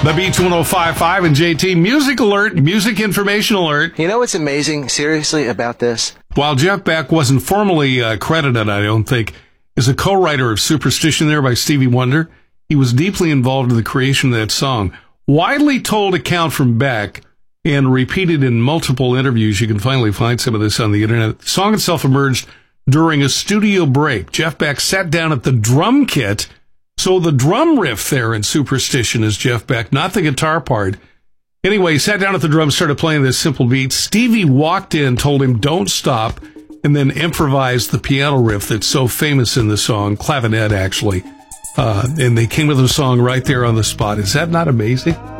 The Beats 105.5 and JT Music Alert, Music Information Alert. You know what's amazing, seriously, about this? While Jeff Beck wasn't formally credited, I don't think, as a co-writer of Superstition there by Stevie Wonder, he was deeply involved in the creation of that song. Widely told account from Beck and repeated in multiple interviews. You can finally find some of this on the internet. The song itself emerged during a studio break. Jeff Beck sat down at the drum kit. So the drum riff there in Superstition is Jeff Beck, not the guitar part. Anyway, he sat down at the drums, started playing this simple beat. Stevie walked in, told him, don't stop, and then improvised the piano riff that's so famous in the song, clavinet actually. And they came with the song right there on the spot. Is that not amazing?